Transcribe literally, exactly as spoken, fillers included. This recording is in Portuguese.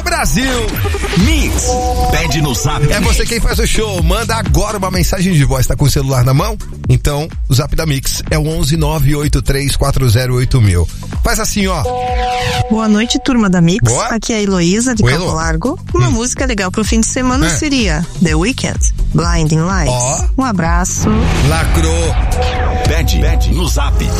do Brasil. Mix, pede no zap. É você quem faz o show, manda agora uma mensagem de voz, tá com o celular na mão? Então, o zap da Mix é o onze nove oito três quatro zero oito mil. Faz assim, ó. Boa noite, turma da Mix. Boa. Aqui é a Heloísa, de Oi, Campo Elo. Largo. Uma Hum. música legal pro fim de semana É. seria The Weeknd, Blinding Lights. Ó. Um abraço. Lacrou. Pede, pede no zap.